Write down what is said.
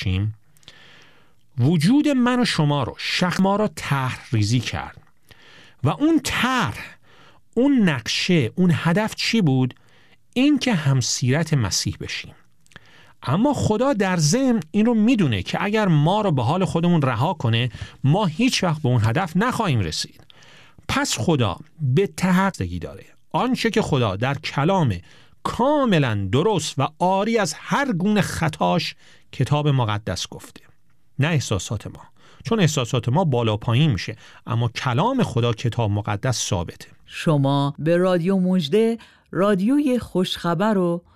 باشیم، وجود من و شما رو، شخص ما رو طرح ریزی کرد و اون طرح، اون نقشه، اون هدف چی بود؟ این که همسیرت مسیح بشیم. اما خدا در ضمن این رو میدونه که اگر ما رو به حال خودمون رها کنه، ما هیچ وقت به اون هدف نخواهیم رسید. پس خدا به تحقیقی داره. آنچه که خدا در کلام کاملا درست و عاری از هر گونه خطاش کتاب مقدس گفته، نه احساسات ما، چون احساسات ما بالا پایین میشه، اما کلام خدا کتاب مقدس ثابته. شما به رادیو مژده، رادیوی خوشخبر و